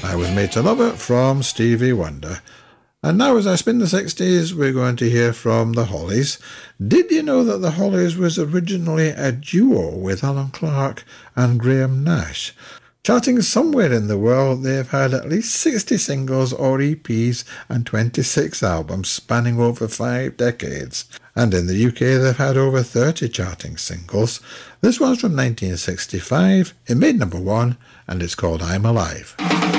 I Was Made to Love It from Stevie Wonder. And now as I spin the 60s, we're going to hear from the Hollies. Did you know that the Hollies was originally a duo with Alan Clark and Graham Nash? Charting somewhere in the world, they've had at least 60 singles or EPs and 26 albums spanning over 5 decades. And in the UK, they've had over 30 charting singles. This one's from 1965. It made number 1, and it's called I'm Alive.